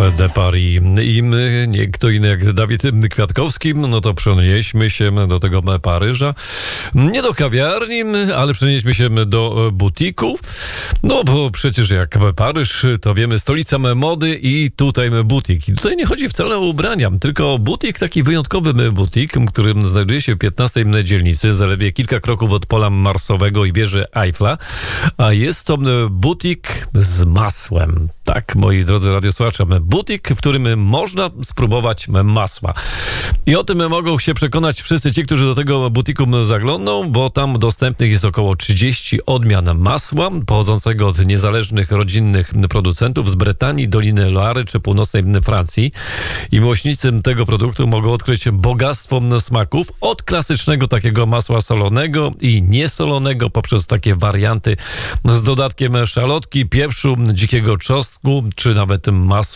de Paris. I my, nie kto inny jak Dawid Kwiatkowski, no to przenieśmy się do tego Paryża. Nie do kawiarni, ale przenieśmy się do butiku. No bo przecież jak Paryż, to wiemy, stolica mody i tutaj butik. I tutaj nie chodzi wcale o ubrania, tylko butik, taki wyjątkowy butik, który znajduje się w 15 dzielnicy, zaledwie kilka kroków od pola marsowego i wieży Eiffla. A jest to butik z masłem. Tak, moi drodzy radiosłuchacze, butik, w którym można spróbować masła. I o tym mogą się przekonać wszyscy ci, którzy do tego butiku zaglądną, bo tam dostępnych jest około 30 odmian masła pochodzącego od niezależnych, rodzinnych producentów z Brytanii, Doliny Loary czy północnej Francji. I miłośnicy tego produktu mogą odkryć bogactwo smaków od klasycznego takiego masła solonego i niesolonego poprzez takie warianty z dodatkiem szalotki, pieprzu, dzikiego czosnku czy nawet masła